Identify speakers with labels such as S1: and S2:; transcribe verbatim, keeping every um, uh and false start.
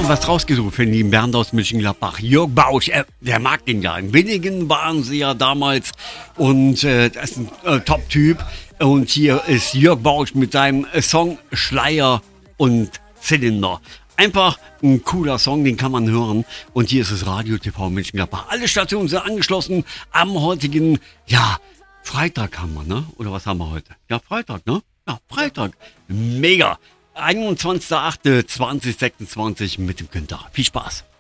S1: bisschen was rausgesucht für den lieben Bernd aus Mönchengladbach. Jörg Bausch, äh, der mag den ja. In Winningen waren sie ja damals und äh, das ist ein äh, Top-Typ. Und hier ist Jörg Bausch mit seinem äh, Song Schleier und Zylinder. Einfach ein cooler Song, den kann man hören. Und hier ist es Radio T V Mönchengladbach. Alle Stationen sind angeschlossen am heutigen, ja, Freitag haben wir, ne? Oder was haben wir heute? Ja, Freitag, ne? Ja, Freitag. Mega. einundzwanzigster achter zweitausendsechsundzwanzig mit dem Günther. Viel Spaß.